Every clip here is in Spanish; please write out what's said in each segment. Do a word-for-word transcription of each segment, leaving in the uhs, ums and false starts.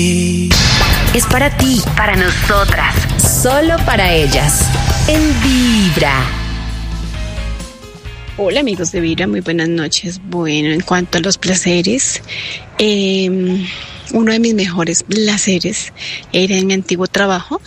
Es para ti, para nosotras, solo para ellas. En Vibra. Hola amigos de Vibra, muy buenas noches. Bueno, en cuanto a los placeres, eh, uno de mis mejores placeres era en mi antiguo trabajo,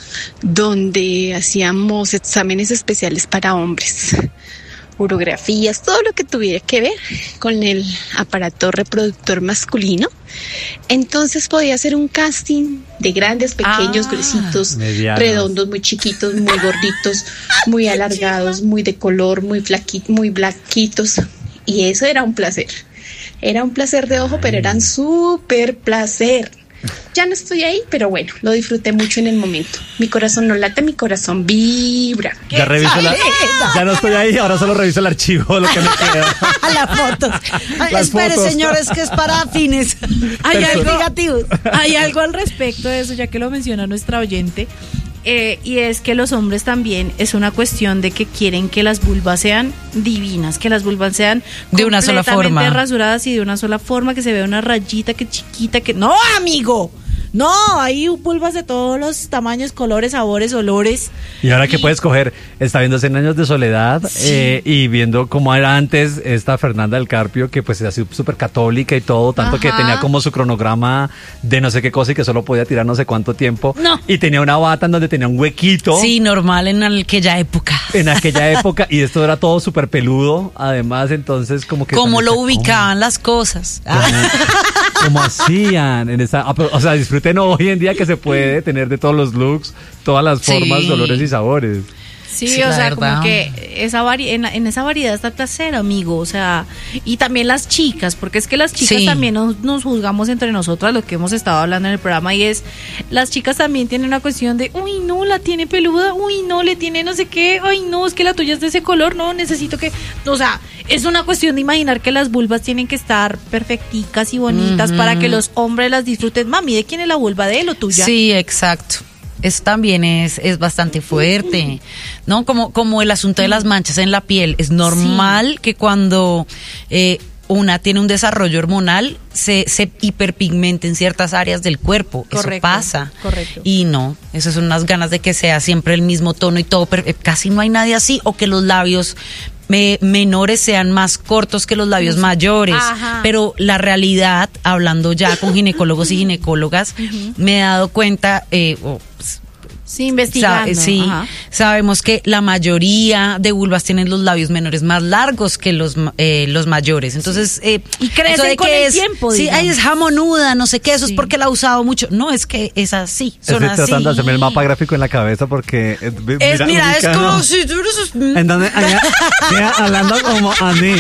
donde hacíamos exámenes especiales para hombres, urografías, todo lo que tuviera que ver con el aparato reproductor masculino. Entonces podía hacer un casting de grandes, pequeños, ah, gruesitos, medianos, redondos, muy chiquitos, muy gorditos, muy alargados, muy de color, muy flaquitos, muy blanquitos. Y eso era un placer. Era un placer de ojo, pero eran súper placer. Ya no estoy ahí, pero bueno, lo disfruté mucho en el momento. Mi corazón no late, mi corazón vibra. Ya reviso la, ya no estoy ahí, ahora solo reviso el archivo, lo que me queda. Las fotos. Las Espere, fotos. señores, que es para fines hay algo, negativos. Hay algo al respecto de eso, ya que lo menciona nuestra oyente. Eh, y es que los hombres también es una cuestión de que quieren que las vulvas sean divinas, que las vulvas sean de una sola forma, completamente rasuradas y de una sola forma, que se vea una rayita, que chiquita, que no, amigo. No, hay vulvas de todos los tamaños, colores, sabores, olores. Y ahora que puedes coger, está viendo cien años de soledad, sí, eh, y viendo cómo era antes esta Fernanda del Carpio, que pues era súper católica y todo, tanto, ajá, que tenía como su cronograma de no sé qué cosa y que solo podía tirar no sé cuánto tiempo. No. Y tenía una bata en donde tenía un huequito. Sí, normal en aquella época. En aquella época, y esto era todo súper peludo, además, entonces como que... ¿Cómo lo decía, ubicaban ¿cómo? Las cosas? ¿Cómo hacían? En esa, o sea, disfruten hoy en día que se puede tener de todos los looks, todas las formas, sí, olores y sabores. Sí, sí, o sea, verdad, como que esa vari- en, en esa variedad está el placer, amigo, o sea, y también las chicas, porque es que las chicas, sí, también nos, nos juzgamos entre nosotras, lo que hemos estado hablando en el programa, y es, las chicas también tienen una cuestión de, uy, no, la tiene peluda, uy, no, le tiene no sé qué, ay, no, es que la tuya es de ese color, no, necesito que, o sea, es una cuestión de imaginar que las vulvas tienen que estar perfecticas y bonitas, uh-huh, para que los hombres las disfruten. Mami, ¿de quién es la vulva? ¿De él o tuya? Sí, exacto. Eso también es, es bastante fuerte, ¿no? Como, como el asunto de las manchas en la piel. Es normal, sí, que cuando eh, una tiene un desarrollo hormonal se, se hiperpigmente en ciertas áreas del cuerpo. Correcto, eso pasa. Correcto. Y no, esas son unas ganas de que sea siempre el mismo tono y todo. Pero casi no hay nadie así, o que los labios Me, menores sean más cortos que los labios mayores. Ajá. Pero la realidad, hablando ya con ginecólogos y ginecólogas, uh-huh, me he dado cuenta, eh, oh, sí, investigando. Sa- sí, ajá, sabemos que la mayoría de vulvas tienen los labios menores más largos que los eh, los mayores. Entonces, eh, y crecen con el es, tiempo. Sí, ahí es jamonuda, no sé qué, eso, sí, es porque la ha usado mucho. No, es que es así, son Estoy así. tratando de hacerme el mapa gráfico en la cabeza porque... Es, mira, mira es como si tú eres... En donde, allá, allá, hablando como a mí.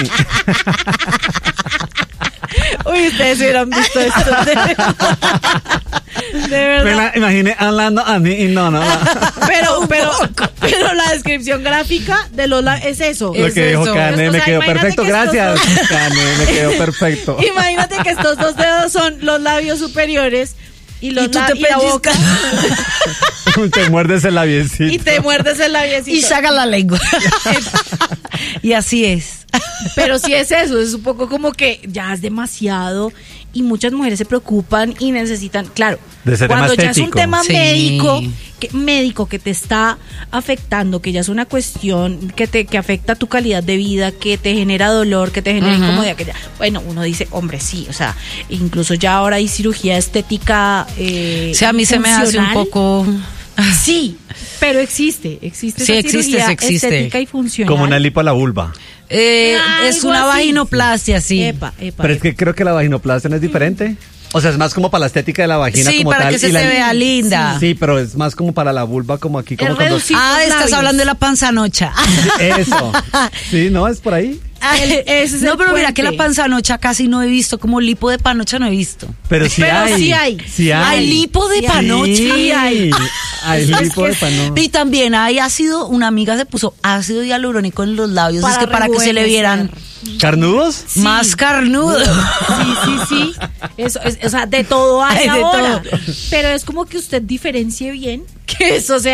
Uy, ustedes hubieran visto esto. De verdad. De verdad. Me la imaginé hablando a mí y no, no, no. Pero, pero, pero la descripción gráfica de los labios es eso. Lo es que dijo eso. Cane, O me sea, quedó imagínate perfecto, que gracias. estos- Cane, me quedó perfecto. Imagínate que estos dos dedos son los labios superiores y, los Y tú la- te y la boca. Te muerdes el labiecito. Y te muerdes el labiecito. Y saca la lengua. Y así es. Pero sí es eso, es un poco como que ya es demasiado y muchas mujeres se preocupan y necesitan, claro, de ser cuando ya es un estético. tema Sí. médico, que, médico que te está afectando, que ya es una cuestión que te que afecta tu calidad de vida, que te genera dolor, que te genera uh-huh, incomodidad, que ya, bueno, uno dice, hombre, sí, o sea, incluso ya ahora hay cirugía estética. Eh, o sea, a mí se me hace un poco... Sí, pero existe, existe sí, esa existe, cirugía sí existe. estética y funcional. Como una lipo a la vulva. Eh, Algo es una así. vaginoplastia, sí. Epa, epa, Pero epa. es que creo que la vaginoplastia no es diferente. O sea, es más como para la estética de la vagina Sí, como para tal. que se y la- te vea linda. Sí, pero es más como para la vulva, como aquí, como Es cuando... reducir Ah, los estás labios. hablando de la panzanocha. Eso. Sí, ¿no? Es por ahí. El- ese es No, el pero mira puente. que la panzanocha casi no he visto, como lipo de panocha no he visto. Pero sí Pero hay. sí hay. Sí hay. Hay lipo de Sí hay. panocha. Sí hay. Hay Es lipo que- de panocha. Y también hay ácido, una amiga se puso ácido hialurónico en los labios, Para es que para que se le vieran ¿Carnudos? Sí. más carnudos. Sí, sí, sí. Eso, es, o sea, de todo hay Hay de ahora. todo. Pero es como que usted diferencie bien que eso, o sea,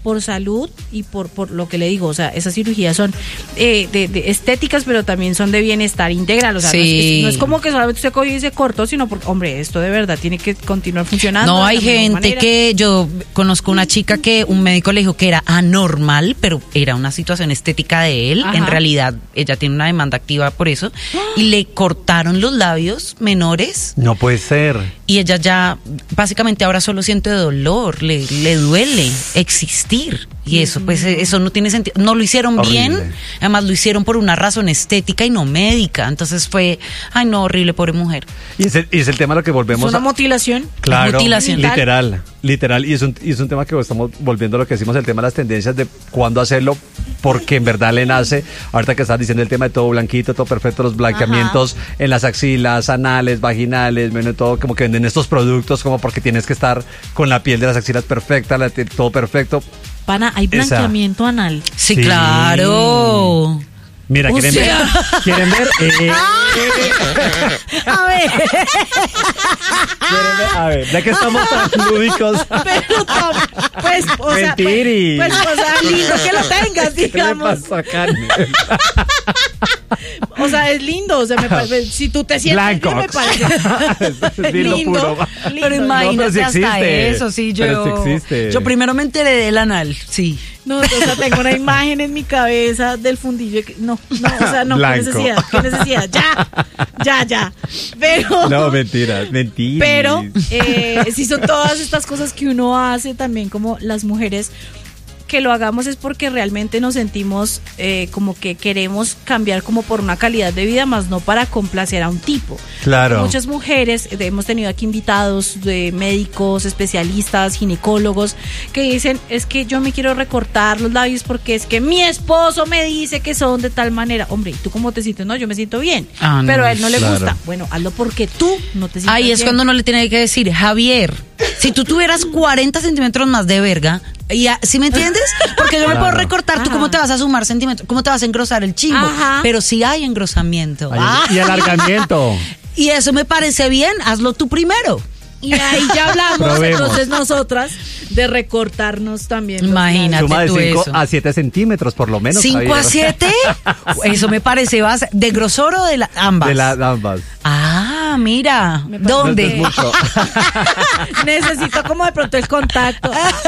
por salud y por, por lo que le digo, o sea, esas cirugías son eh, de, de estéticas, pero también son de bienestar integral, o sea, sí. no, es, no es como que solamente se cogió y se cortó, sino porque, hombre, esto de verdad tiene que continuar funcionando. No, hay gente que, yo conozco una chica que un médico le dijo que era anormal, pero era una situación estética de él. Ajá. En realidad, ella tiene una demanda activa por eso, y le cortaron los labios menores. No puede ser. Y ella ya, básicamente ahora solo siente dolor, le, le duele existir. Y eso, pues eso no tiene sentido. No lo hicieron horrible. Bien, además lo hicieron por una razón estética y no médica. Entonces fue, ay no, horrible, pobre mujer. Y es el, y es el tema a lo que volvemos. ¿Es una a... mutilación? Claro, mutilación. literal, literal. Y es, un, y es un tema que estamos volviendo a lo que decimos, el tema de las tendencias de cuándo hacerlo, porque en verdad le nace. Ahorita que estás diciendo el tema de todo blanquito, todo perfecto, los blanqueamientos Ajá. en las axilas, anales, vaginales, bueno, todo como que venden estos productos como porque tienes que estar con la piel de las axilas perfecta, la, todo perfecto. Pana, hay blanqueamiento Esa. anal. Sí, sí, claro. Mira, ¿quieren sea... ver? ¿Quieren ver? Eh, a ver. ¿Quieren ver? A ver, ya que estamos tan lúdicos. Pero, pues, o sea, Mentiri. pues, pues, o sea, lindo que lo tengas, digamos. ¿Qué le pasó acá? O sea, es lindo, o sea, me parece, si tú te sientes Blanco. bien, me parece lindo, lindo, puro. lindo. Pero imagínate, no, pero si hasta existe. eso, sí, yo, pero si existe. yo primero me enteré del anal, sí. No, o sea, tengo una imagen en mi cabeza del fundillo. Que, no, no, o sea, no, Blanco. qué necesidad, qué necesidad, ya, ya, ya. Pero. No, mentira, mentira. Pero, eh, si son todas estas cosas que uno hace también, como las mujeres, que lo hagamos es porque realmente nos sentimos eh, como que queremos cambiar como por una calidad de vida, más no para complacer a un tipo. Claro. Muchas mujeres, eh, hemos tenido aquí invitados de médicos, especialistas, ginecólogos, que dicen, es que yo me quiero recortar los labios porque es que mi esposo me dice que son de tal manera. Hombre, ¿y tú cómo te sientes? No, yo me siento bien, ah, no, pero a él no le claro. gusta. Bueno, hazlo porque tú no te sientes Ahí es bien. cuando uno le tiene que decir, Javier, si tú tuvieras cuarenta centímetros más de verga, ya, ¿sí me entiendes? Porque yo me Claro. puedo recortar, Ajá. ¿tú cómo te vas a sumar centímetros? ¿Cómo te vas a engrosar el chimbo? Ajá. Pero sí hay engrosamiento. Ay, Ah. y alargamiento. Y eso me parece bien, hazlo tú primero. Y ahí ya hablamos, Probemos. entonces nosotras, de recortarnos también. los Imagínate Suma de tú cinco eso. a siete centímetros, por lo menos. ¿cinco a Javier. siete? Eso me parece base. ¿De grosor o de la, ambas? De las ambas. Ah, mira. Me parece ¿Dónde? que- No es mucho. Necesito como de pronto el contacto.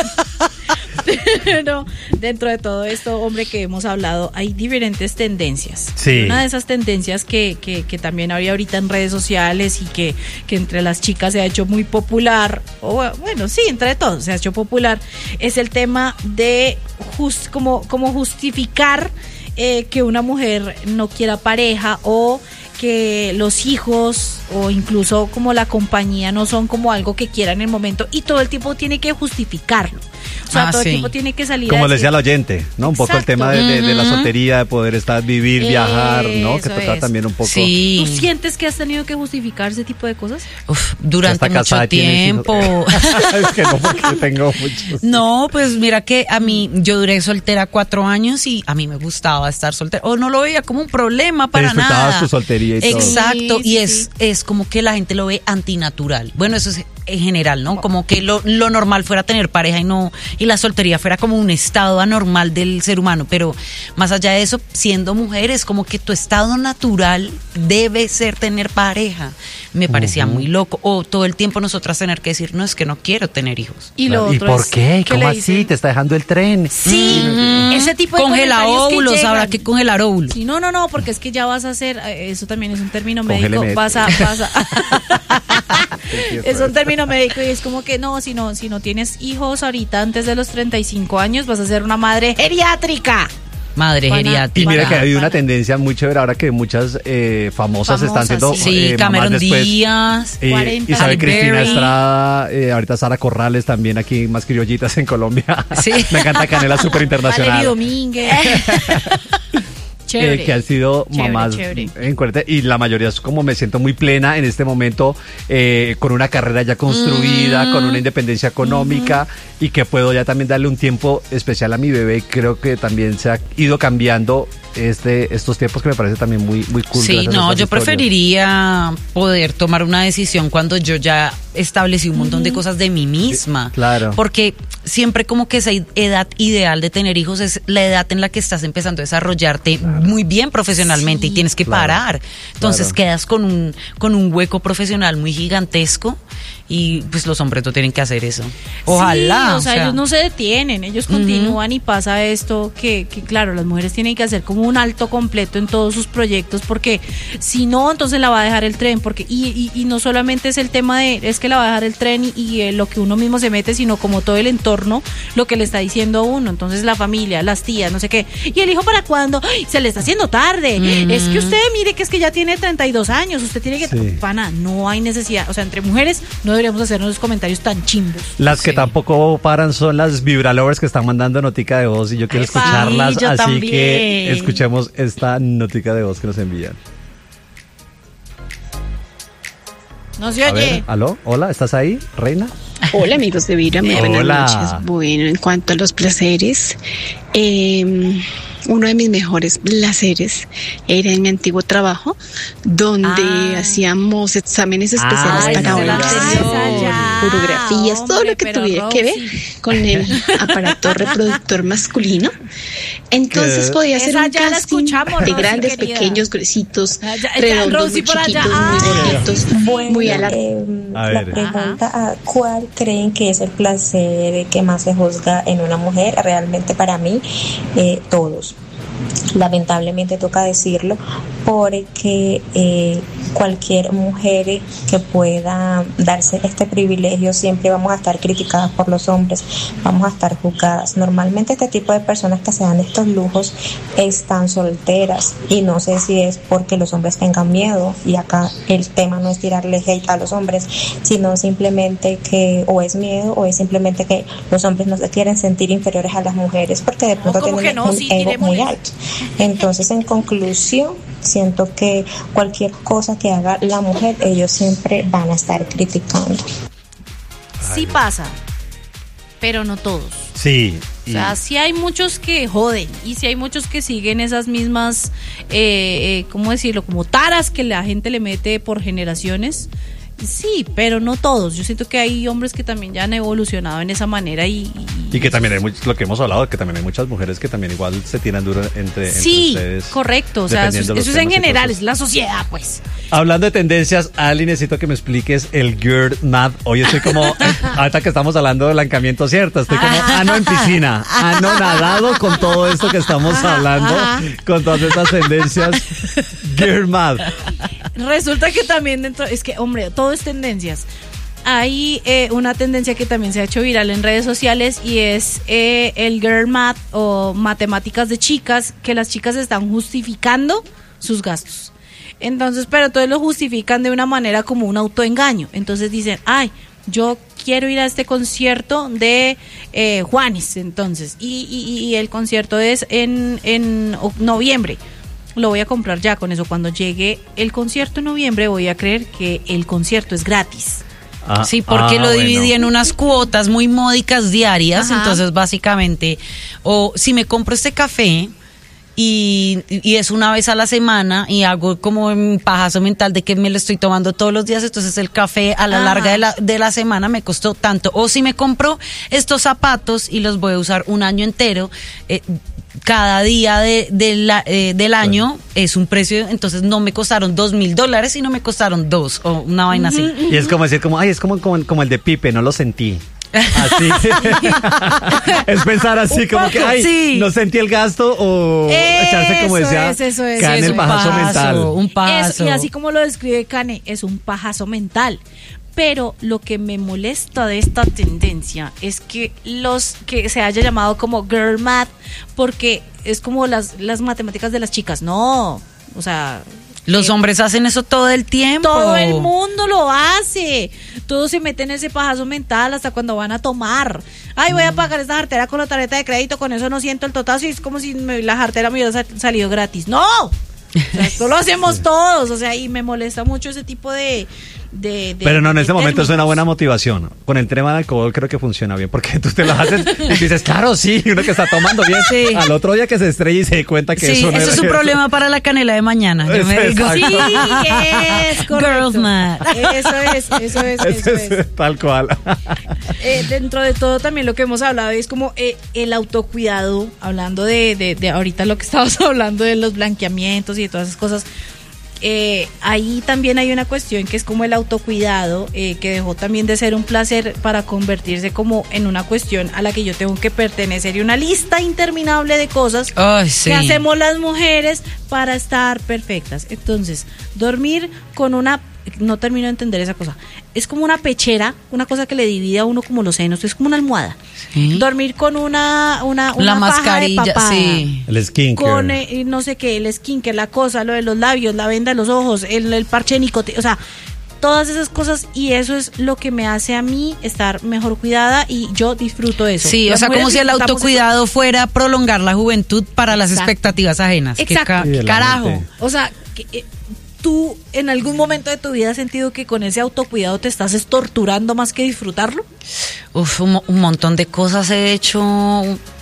Pero dentro de todo esto, hombre, que hemos hablado, hay diferentes tendencias. Sí. Una de esas tendencias que, que, que también había ahorita en redes sociales y que, que entre las chicas se ha hecho muy popular, o bueno, sí, entre todos se ha hecho popular, es el tema de just, como, como justificar eh, que una mujer no quiera pareja, o que los hijos o incluso como la compañía no son como algo que quiera en el momento, y todo el tiempo tiene que justificarlo. O sea, Ah, todo sí. el tiempo tiene que salir Como a le decía decir, al oyente, ¿no? Un poco el Exacto. tema de, de- de la Ujú. soltería, de poder estar, vivir, viajar, ¿no? Que Eso toca es. también un poco. Sí. ¿tú sientes que has tenido que justificar ese tipo de cosas? Uf, Ya durante está mucho casada y tiene hijos. tiempo. Es que no, porque tengo muchos. No, pues mira que a mí, yo duré soltera cuatro años y a mí me gustaba estar soltera. O no lo veía como un problema para disfrutabas nada. tu soltería y todo. Exacto, Sí, y sí, es, sí. es como que la gente lo ve antinatural. Bueno, eso es en general, ¿no? Como que lo, lo normal fuera tener pareja y no, y la soltería fuera como un estado anormal del ser humano. Pero más allá de eso, siendo mujer, es como que tu estado natural debe ser tener pareja. Me parecía muy loco. O todo el tiempo nosotras tener que decir, no, es que no quiero tener hijos. Y lo ¿Y otro por es qué? que ¿Cómo le así? dicen, Te está dejando el tren. sí, ese tipo de Congela comentarios que óvulos, llegan. habrá que congelar óvulos. Sí, no, no, no, porque es que ya vas a hacer, eh, eso también es un término Congele médico, médico. vas a, vas a es un término médico, y es como que no, si no, si no tienes hijos ahorita antes de los treinta y cinco años, vas a ser una madre geriátrica. Madre Pana- geriátrica. Y mira Para- que ha habido una para- tendencia muy chévere ahora que muchas eh, famosas, están Famosas, siendo sí. Sí, eh, mamás Cameron después. Díaz. Eh, cuarenta. Isabel Halle Cristina Berry. Estrada, eh, ahorita Sara Corrales también aquí, más criollitas en Colombia. Sí. Me encanta Canela súper Valery internacional. Domínguez. Chévere. Eh, que han sido Chévere, mamás chévere. en cuarenta, y la mayoría es como me siento muy plena en este momento, eh, con una carrera ya construida, Mm. con una independencia económica, y que puedo ya también darle un tiempo especial a mi bebé. Creo que también se ha ido cambiando este estos tiempos que me parece también muy, muy cool. Sí, no, yo historias. preferiría poder tomar una decisión cuando yo ya establecí un montón uh-huh. de cosas de mí misma. Sí, claro. Porque siempre como que esa edad ideal de tener hijos es la edad en la que estás empezando a desarrollarte claro. muy bien profesionalmente sí, y tienes que claro, parar. Entonces claro. quedas con un, con un hueco profesional muy gigantesco y pues los hombres no tienen que hacer eso. Ojalá. Sí, o sea, o sea ellos no se detienen, ellos continúan uh-huh. y pasa esto que, que claro, las mujeres tienen que hacer como un alto completo en todos sus proyectos porque si no, entonces la va a dejar el tren porque y, y, y no solamente es el tema de, es que la va a dejar el tren y, y eh, lo que uno mismo se mete, sino como todo el entorno, lo que le está diciendo a uno, entonces la familia, las tías, no sé qué, y el hijo para cuándo, ¡ay, se le está haciendo tarde! Uh-huh. Es que usted mire que es que ya tiene treinta y dos años, usted tiene que, sí. pana, no hay necesidad, o sea, entre mujeres no deberíamos hacernos los comentarios tan chimbos. Las que sí. tampoco paran son las vibralovers que están mandando notica de voz y yo quiero Epa, escucharlas, sí, yo así también. que escuchemos esta notica de voz que nos envían. No se A oye. ver, ¿aló? Hola, ¿estás ahí, Reina? Hola amigos de Vibra, muy buenas Hola. noches. Bueno, en cuanto a los placeres, eh, uno de mis mejores placeres era en mi antiguo trabajo, donde ah. hacíamos exámenes especiales ah, para oración, fotografías, todo lo que tuviera que ver con el aparato reproductor masculino. Entonces podía hacer un casting de grandes, querida. pequeños, gruesitos, ya, ya, redondos, muy chiquitos, muy bonitos, bueno, muy a la... Eh, la pregunta, a ¿cuál creen que es el placer que más se juzga en una mujer? Realmente para mí, eh, todos. Lamentablemente toca decirlo porque eh, cualquier mujer que pueda darse este privilegio siempre vamos a estar criticadas por los hombres, vamos a estar juzgadas. Normalmente este tipo de personas que se dan estos lujos están solteras y no sé si es porque los hombres tengan miedo, y acá el tema no es tirarle hate a los hombres, sino simplemente que o es miedo o es simplemente que los hombres no se quieren sentir inferiores a las mujeres porque de pronto no, tienen no, un sí, ego muy bien. alto. Entonces, en conclusión, siento que cualquier cosa que haga la mujer, ellos siempre van a estar criticando. Sí pasa, pero no todos. Sí. O sea, sí hay muchos que joden y sí hay muchos que siguen esas mismas, eh, eh, ¿cómo decirlo? Como taras que la gente le mete por generaciones. Sí, pero no todos. Yo siento que hay hombres que también ya han evolucionado en esa manera y... Y, y que también hay muchos, lo que hemos hablado, que también hay muchas mujeres que también igual se tiran duro entre, sí, entre ustedes. Sí, correcto. O sea, eso, eso es en general, es la sociedad, pues. Hablando de tendencias, Ali, necesito que me expliques el girl math. Hoy estoy como, ahorita que estamos hablando de blancamiento, ¿cierto? Estoy como, ah, no, en piscina. Ah, no, nadado con todo esto que estamos hablando, con todas estas tendencias. Girl math. Resulta que también dentro, es que, hombre, todo es tendencias. Hay eh, una tendencia que también se ha hecho viral en redes sociales y es eh, el girl math o matemáticas de chicas, que las chicas están justificando sus gastos. Entonces, pero todos lo justifican de una manera como un autoengaño. Entonces dicen, ay, yo quiero ir a este concierto de eh, Juanes, entonces, y, y, y el concierto es en, en noviembre. Lo voy a comprar ya con eso. Cuando llegue el concierto en noviembre voy a creer que el concierto es gratis. Ah, sí, porque ah, lo dividí bueno. en unas cuotas muy módicas diarias. Ajá. Entonces básicamente, o si me compro este café y, y es una vez a la semana y hago como un pajazo mental de que me lo estoy tomando todos los días, entonces el café a la Ajá. larga de la, de la semana me costó tanto. O si me compro estos zapatos y los voy a usar un año entero, eh, cada día de, de la, eh, del año bueno. es un precio, entonces no me costaron dos mil dólares, sino me costaron dos, o una vaina así. Y es como decir, como, ay, es como, como, como el de Pipe, no lo sentí. Así. Es pensar así, un como poco, que, ay, sí. no sentí el gasto, o eso echarse, como decía, es, eso es, Cane, es el pajazo, pajazo mental. Un pajazo. Es, y así como lo describe Cane, es un pajazo mental. Pero lo que me molesta de esta tendencia es que los que se haya llamado como girl math, porque es como las, las matemáticas de las chicas. No, o sea... Los eh, hombres hacen eso todo el tiempo. Todo el mundo lo hace. Todos se meten en ese pajazo mental hasta cuando van a tomar. Ay, voy a pagar esta jartera con la tarjeta de crédito, con eso no siento el total. Es como si me, la jartera me hubiera salido gratis. ¡No! O sea, esto lo hacemos todos, o sea, y me molesta mucho ese tipo de, de, de Pero no, en de este momento términos. es una buena motivación. Con el tema del alcohol creo que funciona bien, porque tú te lo haces y dices, claro, sí, uno que está tomando bien. Sí. Al otro día que se estrella y se dé cuenta que Sí, eso no eso era es un problema para la canela de mañana. Yo me digo. Sí, es correcto. Girls Mad. Eso es, eso es, eso Ese es. es tal cual. Eh, dentro de todo también lo que hemos hablado es como eh, el autocuidado, hablando de, de, de ahorita lo que estábamos hablando de los blanqueamientos y de todas esas cosas. Eh, ahí también hay una cuestión que es como el autocuidado, eh, que dejó también de ser un placer para convertirse como en una cuestión a la que yo tengo que pertenecer y una lista interminable de cosas Ay, sí. que hacemos las mujeres para estar perfectas. Entonces, dormir con una, no termino de entender esa cosa, es como una pechera, una cosa que le divide a uno como los senos, es como una almohada. Sí. Dormir con una, una, una La faja mascarilla, de papada. sí. El skincare. Con eh, no sé qué, el skincare, la cosa, lo de los labios, la venda de los ojos, el, el parche de nicotina, o sea, todas esas cosas, y eso es lo que me hace a mí estar mejor cuidada y yo disfruto eso. Sí, Las o sea, como mujeres si el disfrutamos autocuidado fuera prolongar la juventud para las Exacto. expectativas ajenas. ¿Qué, Exacto. ca- Sí, de qué la carajo? gente. eso. O sea, que, eh, ¿tú en algún momento de tu vida has sentido que con ese autocuidado te estás es torturando más que disfrutarlo? Uf, un, mo- un montón de cosas he hecho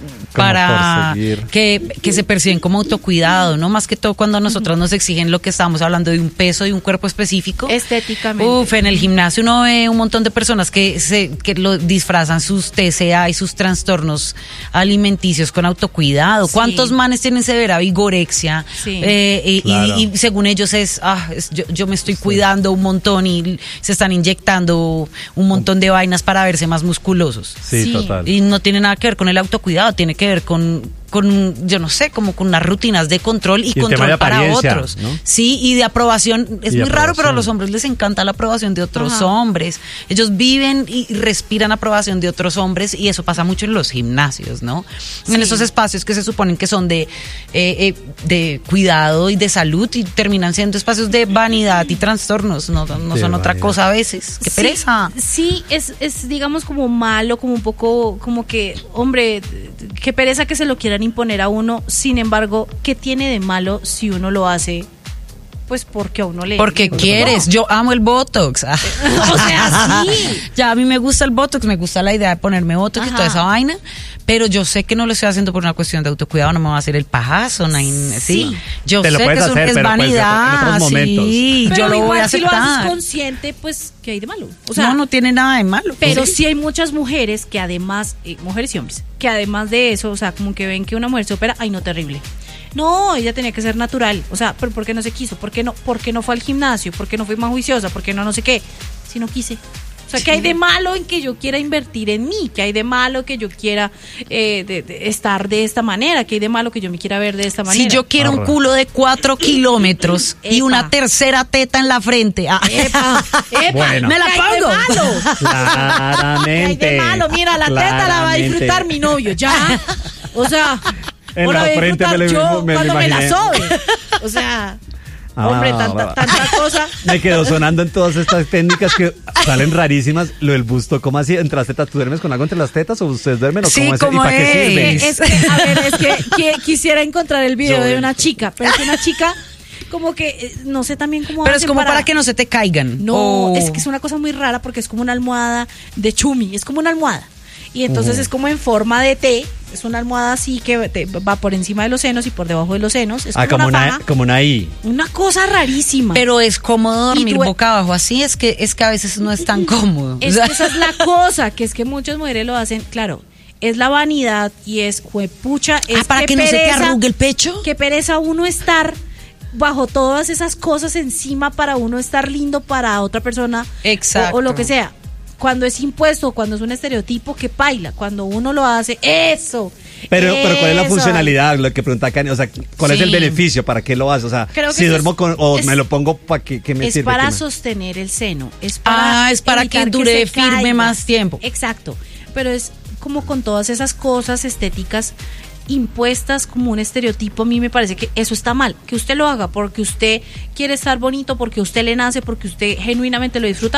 para por seguir. que, que se perciben como autocuidado, ¿no? Más que todo cuando a nosotros nos exigen lo que estamos hablando de un peso y un cuerpo específico. Estéticamente. Uf, en el gimnasio uno ve un montón de personas que se que lo disfrazan sus T C A y sus trastornos alimenticios con autocuidado. Sí. ¿Cuántos manes tienen severa vigorexia? Sí. Eh, y, y- Claro. y según ellos es, ah, es- yo, yo me estoy cuidando un montón y se están inyectando un montón de vainas para verse más musculosos. Sí, Sí. total. Y no tiene nada que ver con el autocuidado, tiene que ver con, con yo no sé, como con unas rutinas de control y, Y el tema control de para apariencia, otros. ¿no? Sí, y de aprobación. Es Y de muy raro, pero a aprobación. los hombres les encanta la aprobación de otros Ajá. hombres. Ellos viven y respiran aprobación de otros hombres y eso pasa mucho en los gimnasios, ¿no? En Sí. esos espacios que se suponen que son de, eh, eh, de cuidado y de salud y terminan siendo espacios de vanidad y trastornos, no, no De son otra vanidad. cosa a veces. ¡Qué Sí, pereza! Sí, es, es digamos como malo, como un poco, como que, hombre, qué pereza que se lo quieran imponer a uno. Sin embargo, ¿qué tiene de malo si uno lo hace? Pues porque a uno le... Porque le quieres, gustó? yo amo el Botox. O sea, sí. Ya a mí me gusta el Botox, me gusta la idea de ponerme Botox y Ajá. toda esa vaina, pero yo sé que no lo estoy haciendo por una cuestión de autocuidado, no me va a hacer el pajazo, no hay- sí. Sí. Yo Te lo sé que puedes es, un- hacer, es pero puede ser vanidad, en otros momentos. sí, Pero yo lo igual voy a si lo haces aceptar. consciente, pues, ¿qué hay de malo? O sea, no, no tiene nada de malo. pero sí. sí hay muchas mujeres que además, eh, mujeres y hombres, que además de eso, o sea, como que ven que una mujer se opera, ay no, terrible. No, ella tenía que ser natural. O sea, pero ¿por qué no se quiso? ¿Por qué no, por qué no fue al gimnasio? ¿Por qué no fui más juiciosa? ¿Por qué no no sé qué? Si no quise. O sea, ¿qué hay de malo en que yo quiera invertir en mí? ¿Qué hay de malo que yo quiera eh, de- de estar de esta manera? ¿Qué hay de malo que yo me quiera ver de esta manera? Si yo quiero un Ahorra. culo de cuatro kilómetros y Epa. una tercera teta en la frente, ah, Epa, epa, Bueno. me la ¿qué hay de pongo. malo? Claramente. ¿Qué hay de malo? Mira, la teta la va a Claramente. disfrutar mi novio, ya. O sea, En o la voy a frente disfrutar me lo- yo me lo cuando me la imaginé. sobe. O sea, Ah, hombre, ah, tanta, ah. tanta cosa. Me quedó sonando en todas estas técnicas que salen rarísimas. Lo del busto, ¿cómo así? ¿Entre las tetas? ¿Tú duermes con algo entre las tetas o ustedes duermen o Sí, cómo es? ¿cómo ¿Y para qué es? sirve? Eh, es que, a ver, es que, que quisiera encontrar el video Yo de vi. una chica, pero es una chica como que, eh, no sé también cómo pero es hacen como para... que no se te caigan. No, O- es que es una cosa muy rara porque es como una almohada de chumi, es como una almohada. Y entonces es como en forma de T, es una almohada así que te- va por encima de los senos y por debajo de los senos. Es Ah, como, como una, una, faja, como una I. una cosa rarísima. Pero es cómodo Y dormir tú- boca abajo así, es que es que a veces no es tan cómodo. Es O sea, que esa es la cosa, que es que muchas mujeres lo hacen, claro, es la vanidad y es juepucha, es ah, para que, que no se te pereza- arrugue el pecho. que pereza uno estar bajo todas esas cosas encima para uno estar lindo para otra persona. Exacto. O, o lo que sea. Cuando es impuesto, cuando es un estereotipo, que paila. Cuando uno lo hace, eso. Pero, pero ¿cuál es la eso. funcionalidad? Lo que pregunta Karen, o sea, ¿cuál es Sí. el beneficio? ¿Para qué lo haces? O sea, Creo que si eso duermo es- con, o es- me lo pongo para que, que me Es sirve. para ¿Qué me- sostener el seno. Es para Ah, es para que evitar dure se firme caiga. más tiempo. Exacto. Pero es como con todas esas cosas estéticas impuestas como un estereotipo, a mí me parece que eso está mal. Que usted lo haga porque usted quiere estar bonito, porque usted le nace, porque usted genuinamente lo disfruta.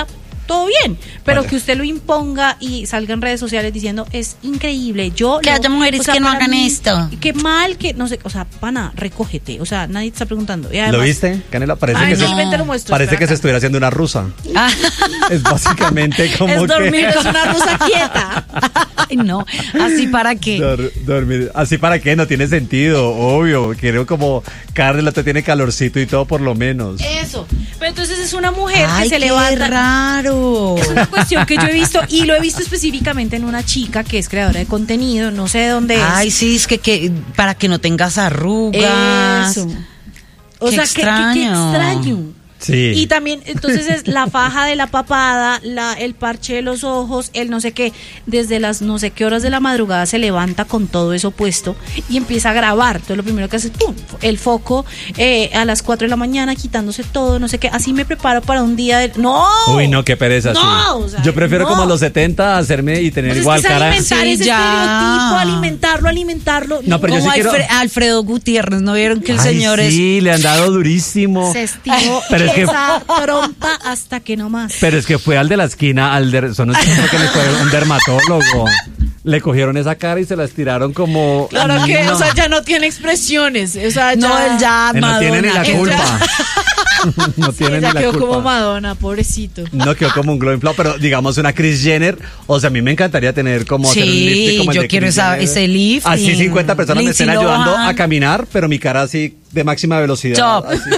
todo bien, pero Vale. que usted lo imponga y salga en redes sociales diciendo es increíble, yo Que lo- haya mujeres o sea, que no para hagan mí, esto. qué mal, que no sé, o sea, pana, recógete, o sea, nadie te está preguntando. Y además, ¿Lo viste, Canela? Parece Ay, que, no, se, ven, te lo muestro, parece espera que se acá. estuviera haciendo una rusa. Ah, Es básicamente como es que... dormir. es una rusa quieta. Ay, no, así para qué. Dor- dormir. ¿Así para qué? No tiene sentido, obvio. Quiero como Carla te tiene calorcito y todo por lo menos. Eso. Pero entonces es una mujer Ay, que se qué levanta. raro. Es una cuestión que yo he visto y lo he visto específicamente en una chica que es creadora de contenido, no sé de dónde es. Ay, sí, es que, que para que no tengas arrugas. Eso. O Qué sea, que- que- qué extraño. extraño. Sí. Y también, entonces es la faja de la papada, la, el parche de los ojos, el no sé qué, desde las no sé qué horas de la madrugada se levanta con todo eso puesto y empieza a grabar. Entonces lo primero que hace es ¡pum! El foco eh, a las cuatro de la mañana quitándose todo, no sé qué. Así me preparo para un día de... ¡No! Uy, no, qué pereza. No, sí. o sea, Yo prefiero no. como a los setenta hacerme y tener Pues igual es que es cara. alimentar Sí, ese ya. estereotipo, alimentarlo, alimentarlo. No, pero yo Como sí quiero- Alfre- Alfredo Gutiérrez, ¿no vieron que el Ay, señor es... sí, le han dado durísimo. se estiró Pero es que- esa trompa hasta que no más. Pero es que fue al de la esquina, al der, son los chicos que le fue un dermatólogo. Le cogieron esa cara y se la estiraron como. Claro que, no. o sea, ya no tiene expresiones. O sea, No, él ya, Eh, no tiene ni Madonna. la Él culpa. no tiene ya ni la quedó culpa. como Madonna, pobrecito. No quedó como un glow inflado, pero digamos una Kris Jenner. O sea, a mí me encantaría tener como Sí, hacer un lifting como el yo de quiero Kris esa- Jenner. ese lifting. Así cincuenta personas me Lindsay estén ayudando Lohan. a caminar, pero mi cara así de máxima velocidad. Top. así.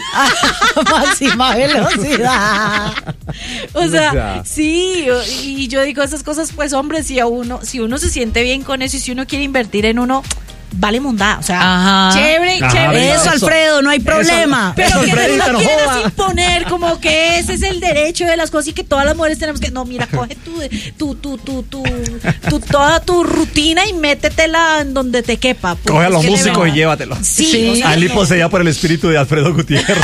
Máxima velocidad. O O sea, sea. sí, o- y yo digo esas cosas, pues hombre, si a uno, si uno se siente bien con eso y si uno quiere invertir en uno, vale mondá, o sea, Ajá. chévere, Ajá, chévere. venga, Eso, eso. Alfredo, no hay Eso. problema. Pero Eso, que Alfredito, no no quieras joda. imponer como que ese es el derecho de las cosas y que todas las mujeres tenemos que... No, mira, coge tu, tu, tu, tu, tu, tu- toda tu rutina y métetela en donde te quepa. porque Coge a es los que de músicos y verdad- llévatelo. Sí, Sí. o sea, Ali no. poseída por el espíritu de Alfredo Gutiérrez.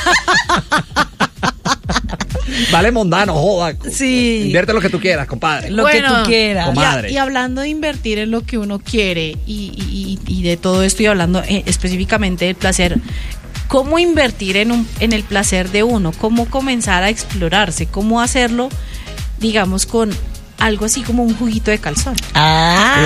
Vale, mondano, joda. Sí. Invierte lo que tú quieras, compadre. Lo Bueno, que tú quieras. Como- Y, a- Madre. y hablando de invertir en lo que uno quiere y, y- y de todo esto y hablando eh, específicamente del placer, ¿cómo invertir en, un, en el placer de uno? ¿Cómo comenzar a explorarse? ¿Cómo hacerlo, digamos, con algo así como un juguito de calzón? Ah,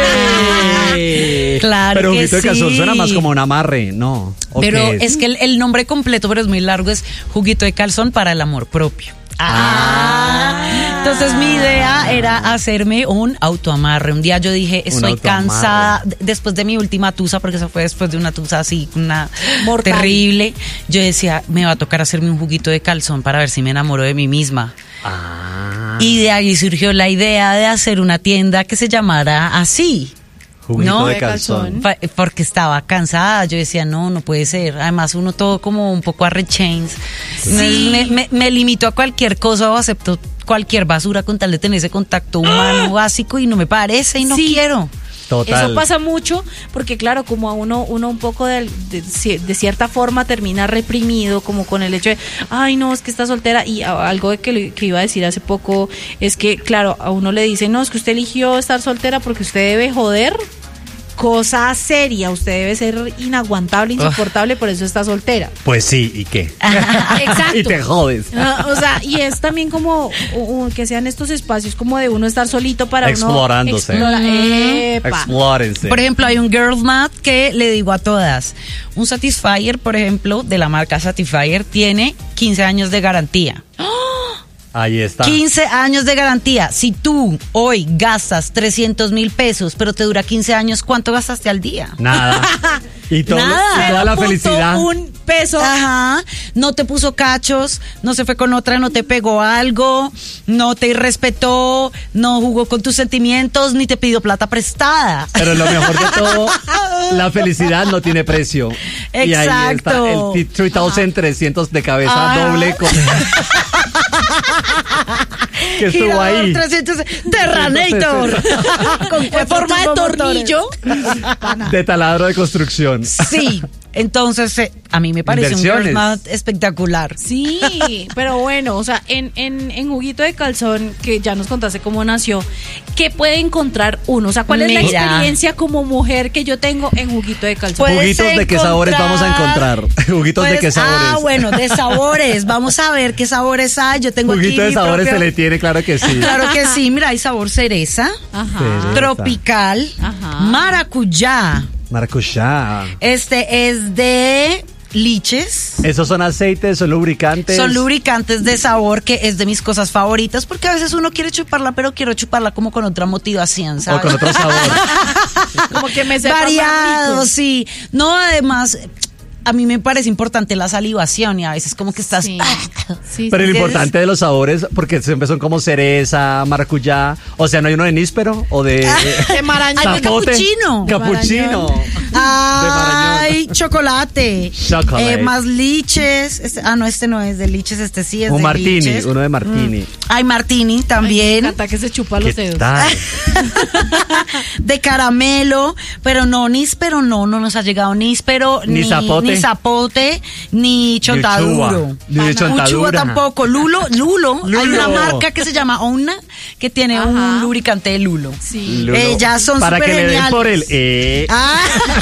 ¡Ey! claro Pero que juguito de calzón sí. suena más como un amarre, ¿no? ¿O pero qué es? que el, el nombre completo, pero es muy largo, es juguito de calzón para el amor propio. Ah. Entonces mi idea era hacerme un autoamarre. Un día yo dije, estoy autoamarre. cansada, d- después de mi última tusa, porque eso fue después de una tusa así, una Mortal. terrible, yo decía, me va a tocar hacerme un juguito de calzón para ver si me enamoro de mí misma. Ah. Y de ahí surgió la idea de hacer una tienda que se llamara así. Juguito ¿no? de De calzón. calzón. Pa- Porque estaba cansada, yo decía, no, no puede ser. Además, uno todo como un poco arrechains. Sí. Me, me, me limito a cualquier cosa o acepto cualquier basura con tal de tener ese contacto humano básico y no me parece y no Sí. quiero. Total. Eso pasa mucho porque claro, como a uno uno un poco de, de, de cierta forma termina reprimido como con el hecho de, ay no, es que está soltera y a- algo de que, le- que iba a decir hace poco es que claro, a uno le dicen, no, es que usted eligió estar soltera porque usted debe joder. Cosa seria, usted debe ser inaguantable, insoportable, por eso está soltera. Pues sí, ¿y qué? Exacto. Y te jodes. Ah, o sea, y es también como uh, uh, que sean estos espacios como de uno estar solito para Explorándose. uno explora- Epa. Explórense. Por ejemplo, hay un Girl Mat que le digo a todas, un Satisfyer, por ejemplo, de la marca Satisfyer, tiene quince años de garantía. Ahí está. quince años de garantía. Si tú hoy gastas trescientos mil pesos, pero te dura quince años, ¿cuánto gastaste al día? Nada. Y, todo- Nada. y toda la Punto felicidad. Un peso. Ajá, no te puso cachos, no se fue con otra, no te pegó algo, no te irrespetó, no jugó con tus sentimientos, ni te pidió plata prestada. Pero lo mejor de todo, la felicidad no tiene precio. Y ahí está Exacto. el tres mil trescientos de cabeza Ajá. doble con... que estuvo Girador ahí. trescientos, Terranator. Con En forma de cuatro turbomotores. tornillo. De taladro de construcción. Sí, Entonces, eh, a mí me parece un Inversiones. Girls Math espectacular. Sí, pero bueno, o sea, en, en, en Juguito de Calzón, que ya nos contaste cómo nació, ¿qué puede encontrar uno? O sea, ¿cuál es la Mira. experiencia como mujer que yo tengo en Juguito de Calzón? Puedes Juguitos de qué sabores vamos a encontrar. Juguitos de Pues, qué sabores. Ah, bueno, de sabores. Vamos a ver qué sabores hay. Yo tengo Juguito aquí de mi sabores propio- se le tiene, claro que sí. Claro que sí, mira, hay sabor cereza, Ajá. Cereza. tropical, Ajá. maracuyá. Maracuyá. Este es de liches. Esos son aceites, son lubricantes. Son lubricantes de sabor, que es de mis cosas favoritas, porque a veces uno quiere chuparla, pero quiero chuparla como con otra motivación, ¿sabes? O con otro sabor. Como que me sepa más Variado, rico. sí. No, además, a mí me parece importante la salivación y a veces como que estás... Sí. Sí, Pero sí, lo sí. importante de los sabores, porque siempre son como cereza, maracuyá. O sea, no hay uno de níspero o de. De marañón. Ay, de zapote. capuchino. Capuchino. Ay, chocolate. Chocolate. Eh, más liches. Este- ah, no, este no es de liches, este sí es Un de martini, liches. uno de martini. Hay martini Me también. encanta que se chupa los ¿Qué dedos. tal? De caramelo, pero no, níspero no, no nos ha llegado níspero, Ni ni zapote. ni zapote, ni chontaduro. Ni de Uchuva chontadura. tampoco, lulo, lulo, hay Lulo. una marca que se llama Ouna que tiene Ajá. un lubricante de lulo. Sí. Lulo. Ellas son Para súper que le den geniales. por el. Eh. Ah,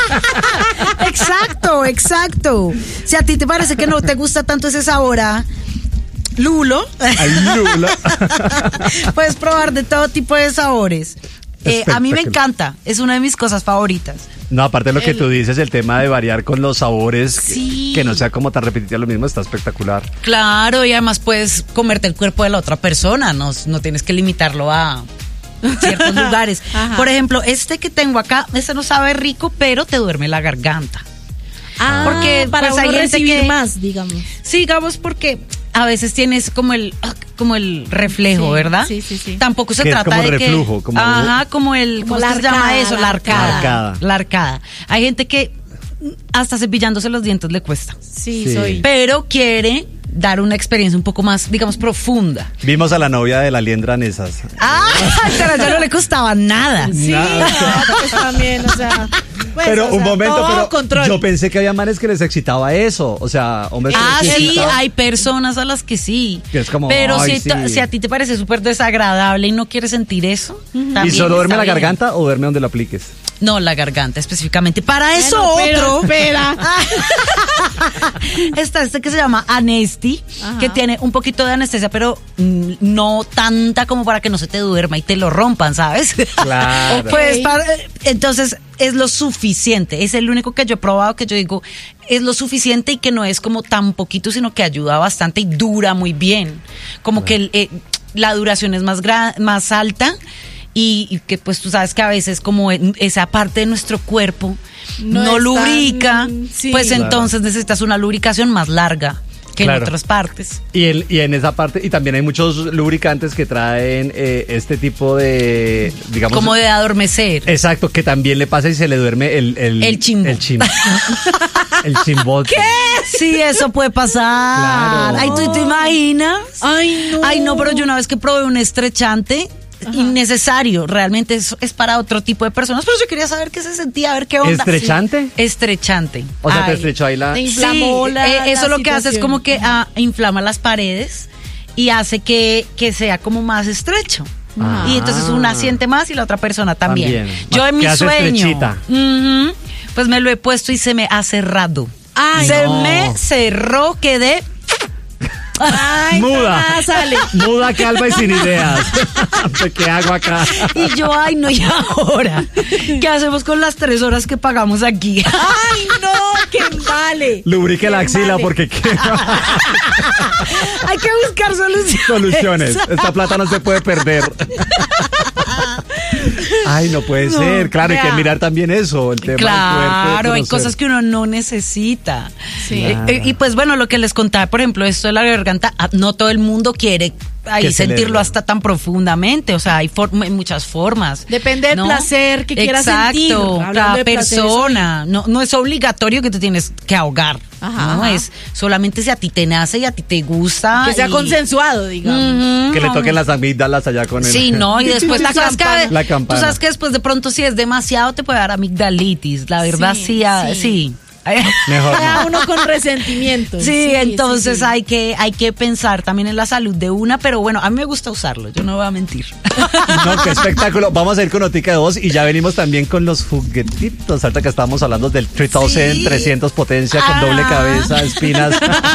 exacto, exacto. Si a ti te parece que no te gusta tanto ese sabor a lulo, Al lulo. puedes probar de todo tipo de sabores. Eh, a mí me Espectacular. encanta, es una de mis cosas favoritas. No, aparte de lo que tú dices, el tema de variar con los sabores, que- Sí. que no sea como tan repetitivo lo mismo, está espectacular. Claro, y además puedes comerte el cuerpo de la otra persona, no, no tienes que limitarlo a ciertos lugares. Ajá. Por ejemplo, este que tengo acá, este no sabe rico, pero te duerme la garganta. Ah, Porque, para pues, uno hay gente recibir que- más, digamos. Sí, digamos porque a veces tienes como el como el reflejo, Sí, ¿verdad? sí, sí, sí. Tampoco se Que es trata como de reflujo, que como- ajá, como el Como ¿cómo la se llama arcada, eso? la La arcada. arcada. La arcada. La arcada. Hay gente que hasta cepillándose los dientes le cuesta, Sí, Sí. soy. pero quiere dar una experiencia un poco más, digamos, profunda. Vimos a la novia de la liendra en esas. Ah, pero a ella no le costaba nada. Sí, Nada. no, pues también, o sea. pues, Pero o un sea, momento, todo pero control. yo pensé que había manes que les excitaba eso. O sea, hombres que Ah, les sí, excitaba. hay personas a las que sí. Que es como, pero ay, si, ta- sí. si a ti te parece súper desagradable y no quieres sentir eso, ¿Y también solo duerme está la bien. garganta o duerme donde lo apliques? No, la garganta específicamente. Para eso Bueno, pero otro. espera. Está este que se llama Anesti, Ajá. que tiene un poquito de anestesia, pero mm, no tanta como para que no se te duerma y te lo rompan, ¿sabes? Claro. Pues Ok. para- entonces es lo suficiente. Es el único que yo he probado que yo digo es lo suficiente y que no es como tan poquito, sino que ayuda bastante y dura muy bien. Como que el, eh, la duración es más, gra- más alta. Y, y que pues tú sabes que a veces como en- esa parte de nuestro cuerpo No no, es lubrica, tan- sí. pues Claro. entonces necesitas una lubricación más larga que Claro. en otras partes. Y, el- y en esa parte, y también hay muchos lubricantes que traen eh, este tipo de, digamos... Como de adormecer. Exacto, que también le pasa y se le duerme el... El, El chimbo. El chimbo. el chimbote. Sí, eso puede pasar. Claro. Ay, ¿tú te imaginas? Ay, no. Ay, no, pero yo una vez que probé un estrechante, innecesario, realmente es, es para otro tipo de personas, pero yo quería saber qué se sentía, a ver qué onda. ¿Estrechante? Sí. Estrechante. O sea, te Ay. estrechó ahí la... Te Sí, inflamó la- eh, eso la lo que hace es situación. como que ah, inflama las paredes y hace que, que sea como más estrecho. Ah. Y entonces una siente más y la otra persona también. También. Yo en mi Quedas sueño, estrechita. ujú, pues me lo he puesto y se me ha cerrado. Ay, se no. me cerró, quedé. Ay, Muda. nada sale. Muda, calva y sin ideas. ¿Qué hago acá? Y yo, ay, no, y ahora, ¿qué hacemos con las tres horas que pagamos aquí? Ay, no, que vale. Lubrique la axila Vale. porque quema. Hay que buscar soluciones. Soluciones. Esta plata no se puede perder. Ay, no puede No, ser. Claro, hay vea. que mirar también eso, el tema del cuerpo. Claro, de hay conocer. cosas que uno no necesita. Sí. Eh, eh, y pues bueno, lo que les contaba, por ejemplo, esto de la garganta, ah, no todo el mundo quiere ahí Que se le- sentirlo hasta tan profundamente, o sea, hay, for- hay muchas formas. Depende del ¿no? placer que quieras sentir. Exacto, Hablando cada de placeres persona, no, no es obligatorio que te tienes que ahogar, Ajá, no ajá. es solamente si a ti te nace y a ti te gusta. Que sea y- consensuado, digamos. Ujú, Que le no, toquen las amígdalas allá con el... Sí, no, y después La tú sabes que campana. La tú campana. sabes que después de pronto si es demasiado te puede dar amigdalitis, la verdad Sí, sí, ah, sí. sí. Mejor Queda no. uno con resentimiento. Sí, entonces sí, sí. hay que hay que pensar también en la salud de una, pero bueno, a mí me gusta usarlo, yo no voy a mentir. No, qué espectáculo. Vamos a ir con notica de voz y ya venimos también con los juguetitos. Ahorita que estábamos hablando del tres mil Sí. trescientos potencia con Ah. doble cabeza, espinas.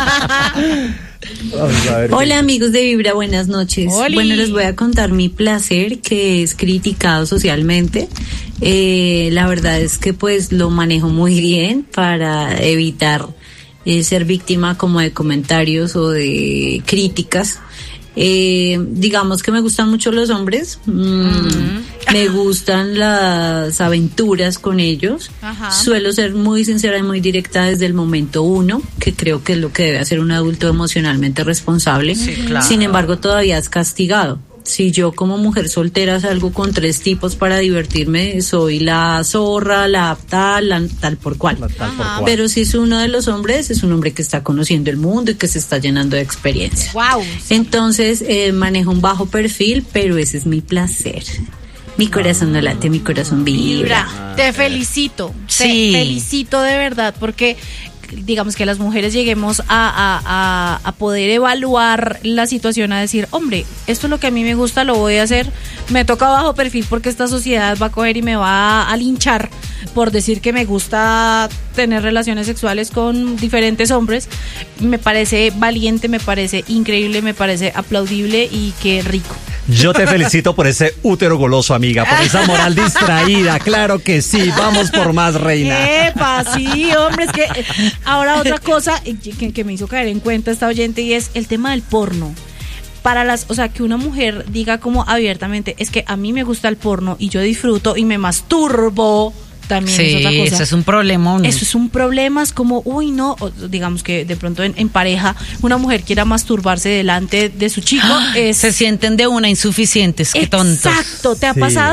Vamos a ver. Hola amigos de Vibra, buenas noches. Oli. Bueno, les voy a contar mi placer, que es criticado socialmente. Eh, la verdad es que pues lo manejo muy bien para evitar eh, ser víctima como de comentarios o de críticas. Eh, digamos que me gustan mucho los hombres, mm, me gustan las aventuras con ellos. Ajá. Suelo ser muy sincera y muy directa desde el momento uno, que creo que es lo que debe hacer un adulto emocionalmente responsable. Sí, claro. Sin embargo, todavía es castigado. Si yo como mujer soltera salgo con tres tipos para divertirme, soy la zorra, la tal, la tal por cual. Tal por cual. Pero si es uno de los hombres, es un hombre que está conociendo el mundo y que se está llenando de experiencia. Wow. Entonces, eh, manejo un bajo perfil, pero ese es mi placer. Mi corazón no late, mi corazón vibra. Vibra, te felicito, Sí. te felicito de verdad, porque digamos que las mujeres lleguemos a, a, a, a poder evaluar la situación, a decir, hombre, esto es lo que a mí me gusta, lo voy a hacer, me toca bajo perfil porque esta sociedad va a coger y me va a linchar por decir que me gusta tener relaciones sexuales con diferentes hombres. Me parece valiente, me parece increíble, me parece aplaudible y qué rico. Yo te felicito por ese útero goloso, amiga, por esa moral distraída. Claro que sí, vamos por más, reina. Epa, sí, hombre, es que eh, ahora otra cosa eh, que, que me hizo caer en cuenta esta oyente y es el tema del porno. Para las, o sea, que una mujer diga como abiertamente, es que a mí me gusta el porno y yo disfruto y me masturbo, también Sí, es otra cosa. eso es un problemón. Eso es un problema, es como, uy, no, o digamos que de pronto en, en pareja una mujer quiera masturbarse delante de su chico, es Se sienten de una insuficientes, qué tontos. exacto, ¿te ha Sí. pasado?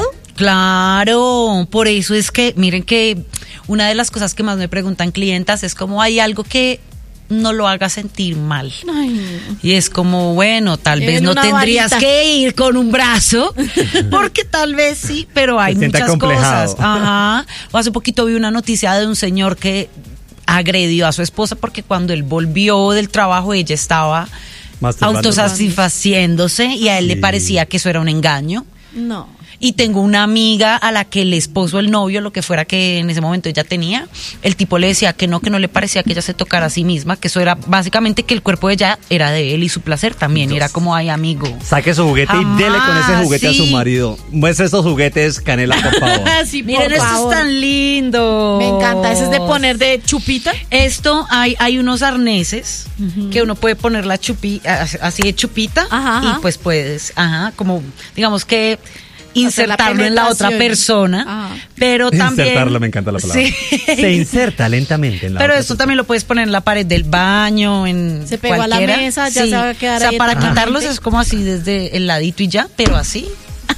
Claro, por eso es que, miren que una de las cosas que más me preguntan clientas es como hay algo que no lo haga sentir mal. Ay, Y es como, bueno, tal En vez no una tendrías varita. que ir con un brazo, porque tal vez sí, pero hay Se siente muchas acomplejado. cosas. Ajá. O hace poquito vi una noticia de un señor que agredió a su esposa porque cuando él volvió del trabajo ella estaba Masturbándose. autosatisfaciéndose y a él le Sí. parecía que eso era un engaño. no. Y tengo una amiga a la que el esposo, el novio, lo que fuera que en ese momento ella tenía, el tipo le decía que no, que no le parecía que ella se tocara a sí misma, que eso era básicamente que el cuerpo de ella era de él y su placer también, y era como, ay, amigo. Saque su juguete Jamás, y dele con ese juguete a su sí. marido. Muestre estos juguetes, Canela, por favor. Sí, por Miren, esto favor. es tan lindo. Me encanta, ese es de poner de chupita. Esto, hay, hay unos arneses que uno puede poner la chupi, así de chupita, Ajá, ajá. y pues puedes, ajá, como, digamos que Hacer la insertarlo en la otra penetración. persona, Ajá. pero también... Insertarlo, me encanta la palabra. Sí. Se inserta lentamente en la Pero otra esto persona. también lo puedes poner en la pared del baño, en Se pegó a la cualquiera. mesa, ya se va a quedar O sea, ahí para eternamente. quitarlos es como así desde el ladito y ya, pero así.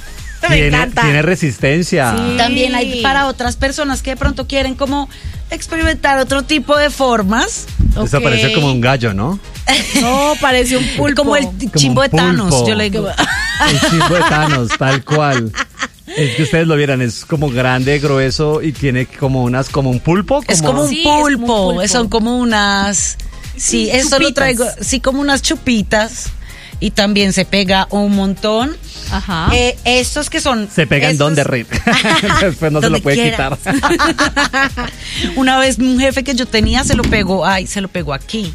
Me Tiene, encanta. tiene resistencia. Sí. También hay para otras personas que de pronto quieren como experimentar otro tipo de formas. Eso Ok. parece como un gallo, ¿no? No, parece un pulpo. Como el chimbo un de Thanos, pulpo. yo le digo. El chimbo de Thanos, tal cual. Es que ustedes lo vieran, es como grande, grueso y tiene como unas, como un pulpo. Es como un Sí, es como un pulpo, pulpo. son como unas, sí, Sí, esto lo chupitas. traigo, sí, como unas chupitas y también se pega un montón. Ajá. Eh, estos que son... Se pegan estos- donde Rin. Después no se Donde lo puede quiera. quitar. Una vez un jefe que yo tenía se lo pegó, ay, se lo pegó aquí.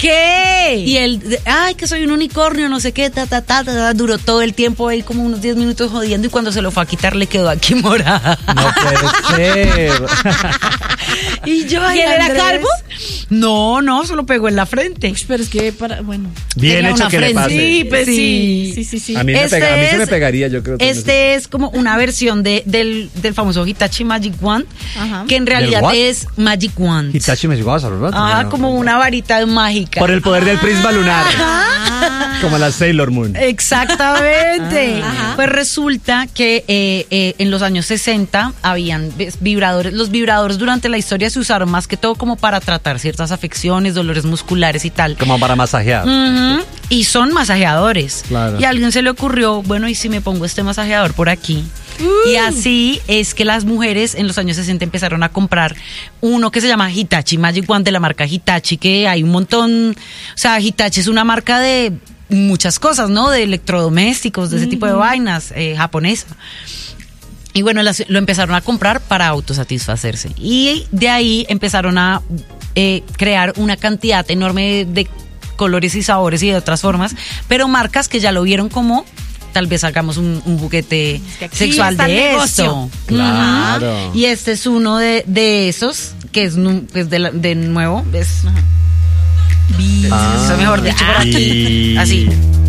¿Qué? Y él, de- ay, que soy un unicornio, no sé qué, ta, ta, ta, ta, ta, duró todo el tiempo ahí como unos diez minutos jodiendo y cuando se lo fue a quitar le quedó aquí morada. No puede ser. Y yo, ay, ¿Y él era Andrés. calvo? No, no, se lo pegó en la frente. Uy, pero es que para, bueno. Bien Tenía hecho una que le frente. pase. Sí, pues sí. Sí. Sí, sí, sí. A mí, me Este pega- a mí se me es- pegaría, yo creo. también. Este es como una versión de, del, del famoso Hitachi Magic Wand, Ajá. que en realidad what? es Magic Wand. Hitachi me llegó a saludar. Ajá, como una varita mágica. Por el poder del prisma lunar. Ah. Como la Sailor Moon. Exactamente. Ajá. Pues resulta que eh, eh, en los años sesenta habían ves, vibradores. Los vibradores durante la historia se usaron más que todo como para tratar ciertas ciertas afecciones, dolores musculares y tal. Como para masajear. Uh-huh. Y son masajeadores. Claro. Y a alguien se le ocurrió, bueno, ¿y si me pongo este masajeador por aquí? Uh. Y así es que las mujeres en los años sesenta empezaron a comprar uno que se llama Hitachi Magic Wand, de la marca Hitachi, que hay un montón. O sea, Hitachi es una marca de muchas cosas, ¿no? De electrodomésticos, de ese uh-huh. tipo de vainas, eh, japonesa. Y bueno, las, lo empezaron a comprar para autosatisfacerse. Y de ahí empezaron a eh, crear una cantidad enorme de, de colores y sabores y de otras formas, pero marcas que ya lo vieron como, tal vez hagamos un, un juguete es que sexual de esto. Claro. Uh-huh. Y este es uno de, de esos, que es, es de, la, de nuevo, es... Ah, eso mejor dicho por aquí. Así.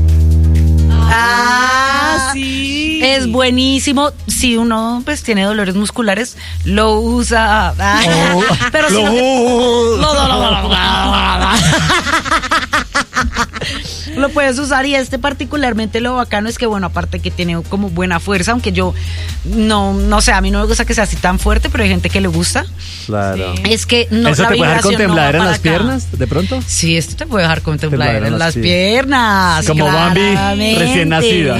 Ah, sí. Es buenísimo. Si uno pues tiene dolores musculares, lo usa. Ah, oh, pero si no, no, no, no, no, no. Lo puedes usar, y este particularmente lo bacano es que, bueno, aparte que tiene como buena fuerza, aunque yo no, no sé, a mí no me gusta que sea así tan fuerte, pero hay gente que le gusta. Claro. Sí. Es que no, ¿Eso la te puede dejar con tembladera no en las acá. piernas, de pronto? Sí, esto te puede dejar con tembladera en las sí. piernas. Como Bambi recién nacida.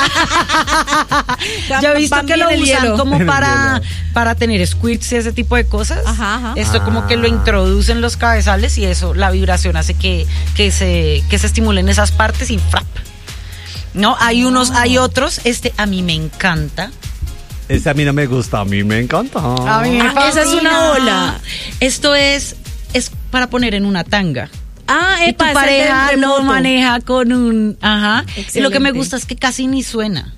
Ah. Yo he visto Bambi que lo usan hielo. Como para, para tener squirts y ese tipo de cosas. Ajá, ajá. Esto ah. como que lo introducen los cabezales, y eso, la vibración hace que, que, se, que se estimulen esas partes y frap. No, hay unos, hay otros. Este a mí me encanta. Ese a mí no me gusta, a mí me encanta. A mí me ah, esa es una ola. Esto es, es para poner en una tanga. Ah, y tu pareja lo maneja con un... Ajá. Excelente. Y lo que me gusta es que casi ni suena.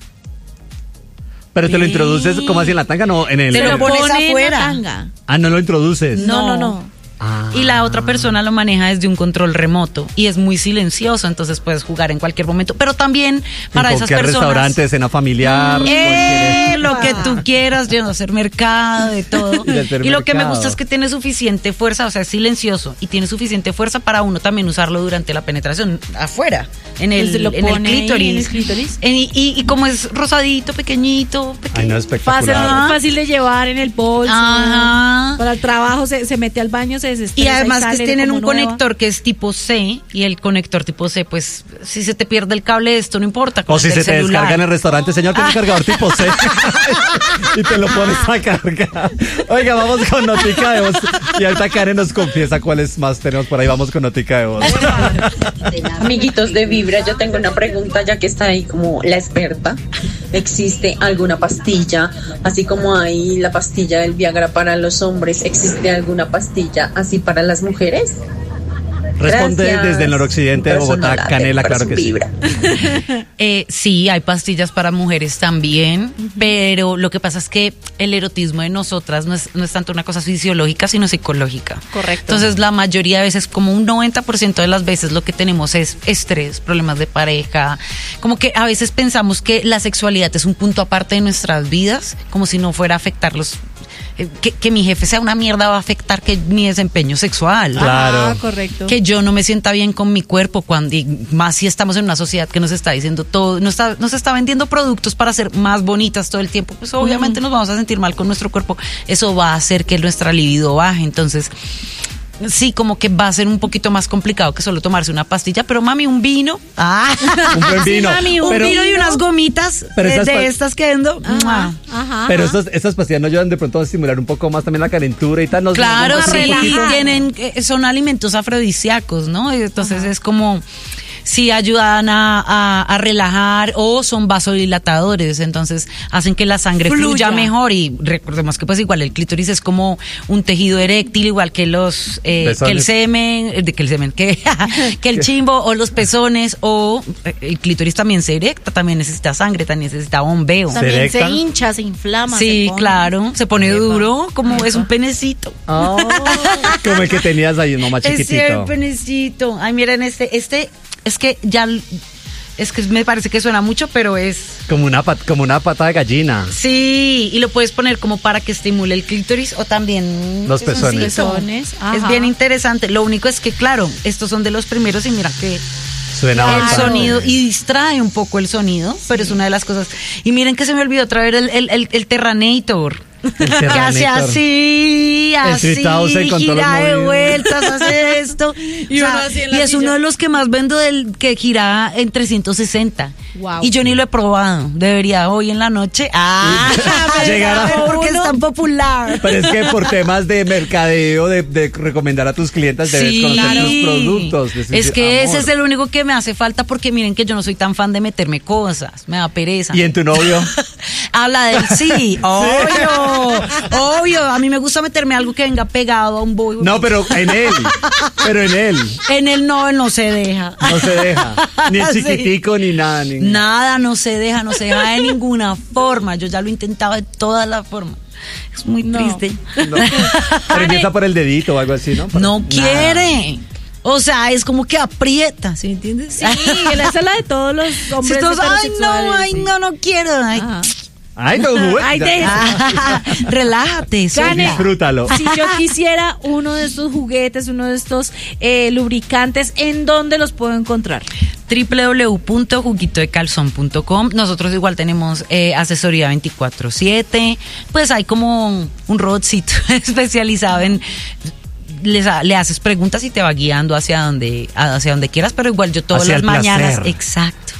Pero te lo introduces, ¿cómo así en la tanga? No, en el... Te lo pones pone afuera. Tanga. Ah, no lo introduces. No, no, no. Ah. Y la otra persona lo maneja desde un control remoto y es muy silencioso, entonces puedes jugar en cualquier momento, pero también para esas personas. Restaurante, cena familiar. Eh, lo que tú quieras, yo no hacer mercado, de todo. Y, y lo mercado. Que me gusta es que tiene suficiente fuerza, o sea, es silencioso y tiene suficiente fuerza para uno también usarlo durante la penetración afuera, en el, en el clítoris. En el clítoris. En, y, y, y como es rosadito, pequeñito, pequeño. Ay, no, espectacular. Fácil, fácil de llevar en el bolso. Ajá. Para el trabajo, se, se mete al baño, se y además que tienen un nueva. Conector que es tipo C, y el conector tipo C, pues si se te pierde el cable, esto no importa. O si se te celular. Descarga en el restaurante, señor, tiene ah. un cargador tipo C y te lo pones a cargar. Oiga, vamos con notica de voz. Y ahorita Karen nos confiesa cuáles más tenemos por ahí. Vamos con notica de voz. Amiguitos de Vibra, yo tengo una pregunta, ya que está ahí como la experta. ¿Existe alguna pastilla, así como hay la pastilla del Viagra para los hombres, existe alguna pastilla así para las mujeres? Responde Gracias. Desde el noroccidente de Bogotá, Canela, claro que sí. Eh, sí, hay pastillas para mujeres también, uh-huh. pero lo que pasa es que el erotismo de nosotras no es, no es tanto una cosa fisiológica, sino psicológica. Correcto. Entonces, la mayoría de veces, como un noventa por ciento de las veces, lo que tenemos es estrés, problemas de pareja. Como que a veces pensamos que la sexualidad es un punto aparte de nuestras vidas, como si no fuera a afectarlos. Que, que mi jefe sea una mierda va a afectar que mi desempeño sexual. Claro. Ah, correcto. Que yo no me sienta bien con mi cuerpo, cuando, y más si estamos en una sociedad que nos está diciendo todo, nos está, nos está vendiendo productos para ser más bonitas todo el tiempo, pues obviamente mm. nos vamos a sentir mal con nuestro cuerpo. Eso va a hacer que nuestra libido baje. Entonces, sí, como que va a ser un poquito más complicado que solo tomarse una pastilla, pero mami, un vino. Ah, un buen vino. Sí, mami, un pero, vino y unas gomitas pero de, de estas quedando. Ajá, ajá, pero ajá. Estas, estas pastillas no ayudan de pronto a estimular un poco más también la calentura y tal. ¿No? Claro, ¿No? sí, tienen, son alimentos afrodisíacos, ¿no? Entonces ajá. es como... sí ayudan a, a, a relajar, o son vasodilatadores, entonces hacen que la sangre fluya. fluya mejor. Y recordemos que pues igual el clítoris es como un tejido eréctil, igual que los eh, que el semen, de que el semen, que, que el chimbo o los pezones, o el clítoris también se erecta, también necesita sangre, también necesita bombeo. También se, se hincha, se inflama. Sí, se pone. claro, se pone duro, como Epa. Es un penecito. Oh, como el que tenías ahí, no más chiquitito. Es el penecito. Ay, miren este, este es que ya, es que me parece que suena mucho, pero es... Como una, pat, como una pata de gallina. Sí, y lo puedes poner como para que estimule el clítoris, o también... Los pezones. pezones. Es bien interesante. Lo único es que, claro, estos son de los primeros y mira que... Suena el bastante. Sonido, y distrae un poco el sonido, sí. Pero es una de las cosas. Y miren que se me olvidó traer el, el, el, el Terranator. que hace así, así, gira de vueltas, hace esto. Y, o sea, así y es uno de los que más vendo del que gira en trescientos sesenta. Wow. Y yo ni lo he probado. Debería hoy en la noche. Ah, llegar a porque es tan popular. Pero es que por temas de mercadeo, de, de recomendar a tus clientes, debes sí, conocer claro. tus productos. Es decir, que amor. Ese es el único que me hace falta porque miren que yo no soy tan fan de meterme cosas. Me da pereza. ¿Y en tu novio? Habla de él, sí, obvio, obvio. A mí me gusta meterme algo que venga pegado a un boy. No, pero en él, pero en él. En él no, él no se deja. No se deja, ni el chiquitico, sí. ni nada. Ni... Nada, no se deja, no se deja de ninguna forma. Yo ya lo he intentado de todas las formas. Es muy no. triste. No. Pero empieza por el dedito o algo así, ¿no? Para... No quiere. O sea, es como que aprieta, ¿sí me entiendes? Sí, esa es la de todos los hombres si todos, ay, no, ay, no, no quiero. Ay, ay no, ay, de ah, relájate, Gane, disfrútalo. Si yo quisiera uno de estos juguetes, uno de estos eh, lubricantes, ¿en dónde los puedo encontrar? doble u doble u doble u punto juguito de calzón punto com. Nosotros igual tenemos eh, asesoría veinticuatro siete. Pues hay como un robotcito especializado en... Les, le haces preguntas y te va guiando hacia donde hacia donde quieras, pero igual yo todas hacia las mañanas, placer. Exacto.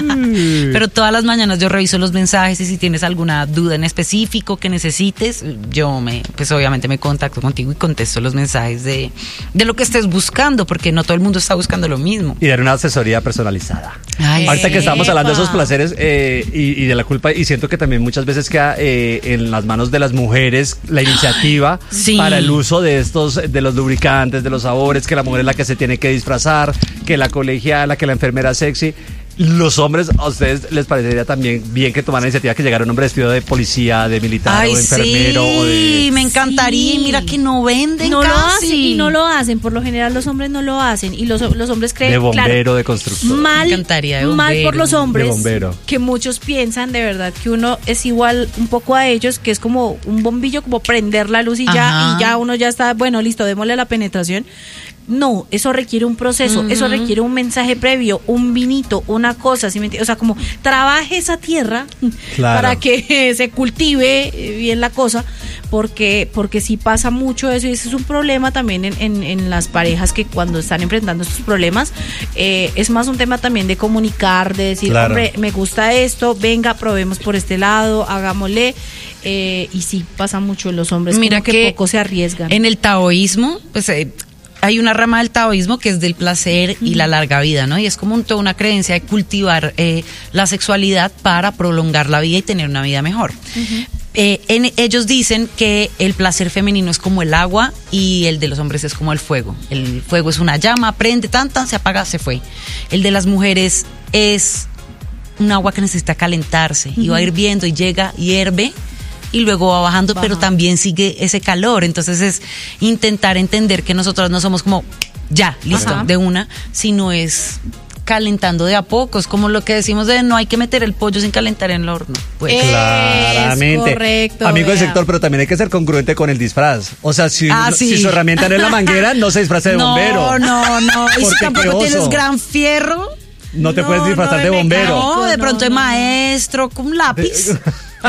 Uh. Pero todas las mañanas yo reviso los mensajes y si tienes alguna duda en específico que necesites, yo me, pues obviamente me contacto contigo y contesto los mensajes de, de lo que estés buscando, porque no todo el mundo está buscando lo mismo. Y dar una asesoría personalizada. Ay, ahorita sí. que estamos hablando de esos placeres eh, y, y de la culpa, y siento que también muchas veces queda eh, en las manos de las mujeres la iniciativa sí. para el uso de estos, de los lubricantes, de los sabores, que la mujer es la que se tiene que disfrazar, que la colegiala, que la enfermera sexy. Los hombres, ¿a ustedes les parecería también bien que tomaran la iniciativa que llegara un hombre vestido de policía, de militar Ay, o de enfermero? Sí, o de... me encantaría. Sí. Mira que no venden no casi. Lo hacen, y no lo hacen. Por lo general los hombres no lo hacen. Y los, los hombres creen, de bombero, claro, de constructor. Mal, me encantaría de bombero, mal por los hombres. De bombero. Que muchos piensan de verdad que uno es igual un poco a ellos, que es como un bombillo, como prender la luz y ya, y ya uno ya está, bueno, listo, démosle la penetración. No, eso requiere un proceso, uh-huh. eso requiere un mensaje previo, un vinito, una cosa, ¿sí me entiendes? O sea, como trabaje esa tierra claro. para que eh, se cultive bien la cosa, porque porque sí pasa mucho eso, y ese es un problema también en, en, en las parejas que cuando están enfrentando estos problemas, eh, es más un tema también de comunicar, de decir, claro. hombre, me gusta esto, venga, probemos por este lado, hagámosle. Eh, y sí pasa mucho en los hombres. Mira que, que poco se arriesgan. En el taoísmo, pues eh, hay una rama del taoísmo que es del placer y la larga vida, ¿no? Y es como un, toda una creencia de cultivar eh, la sexualidad para prolongar la vida y tener una vida mejor. Uh-huh. Eh, en, ellos dicen que el placer femenino es como el agua y el de los hombres es como el fuego. El fuego es una llama, prende, tanta, se apaga, se fue. El de las mujeres es un agua que necesita calentarse, uh-huh. y va hirviendo y llega, hierve y luego va bajando, Baja. pero también sigue ese calor. Entonces es intentar entender que nosotros no somos como ya, listo, Ajá. de una, sino es calentando de a poco. Es como lo que decimos de no hay que meter el pollo sin calentar en el horno. Pues. Claramente. Correcto, amigo vea. del sector, pero también hay que ser congruente con el disfraz. O sea, si, ah, sí. si su herramienta no es la manguera, no se disfrace de no, bombero. No, no, no. Y si tampoco tienes gran fierro, no te no, puedes disfrazar no de bombero. No, de pronto no, de no. maestro, con un lápiz. De...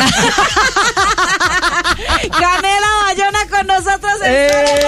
Canela Bayona con nosotros en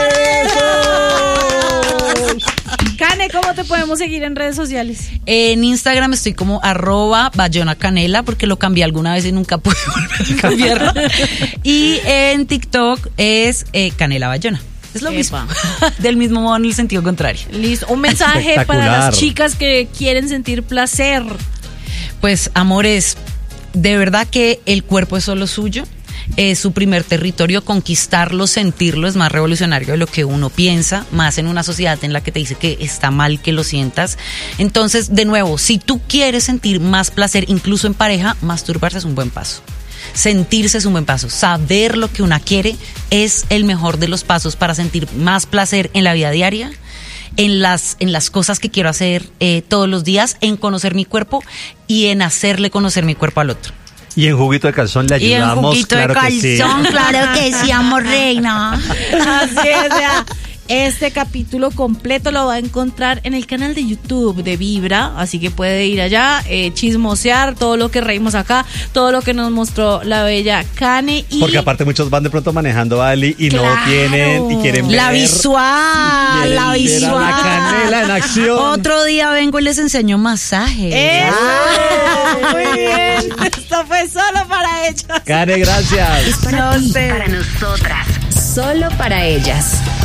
Cane, ¿cómo te podemos seguir en redes sociales? En Instagram estoy como arroba Bayona Canela, porque lo cambié alguna vez y nunca pude volver a cambiarlo. Y en TikTok es eh, Canela Bayona. Es lo Epa. mismo. Del mismo modo en el sentido contrario. Listo. Un mensaje para las chicas que quieren sentir placer. Pues, amores, de verdad que el cuerpo es solo suyo. Es su primer territorio, conquistarlo, sentirlo es más revolucionario de lo que uno piensa, más en una sociedad en la que te dice que está mal que lo sientas. Entonces, de nuevo, si tú quieres sentir más placer, incluso en pareja, masturbarse es un buen paso. Sentirse es un buen paso. Saber lo que una quiere es el mejor de los pasos para sentir más placer en la vida diaria, en las, en las cosas que quiero hacer eh, todos los días, en conocer mi cuerpo y en hacerle conocer mi cuerpo al otro. Y en Juguito de Calzón le ayudamos. Y en Juguito claro de Calzón, que sí. claro que sí, amor reina. Así es, ya. Este capítulo completo lo va a encontrar en el canal de YouTube de Vibra, así que puede ir allá, eh, chismosear todo lo que reímos acá, todo lo que nos mostró la bella Cane. Y porque aparte muchos van de pronto manejando a Ali y claro, no tienen y quieren ver la visual, la visual. La canela en acción. Otro día vengo y les enseño masaje. ¡Eso! Ah. Muy bien. Esto fue solo para ellas. Cane, gracias. Es para ti, para nosotras. Solo para ellas.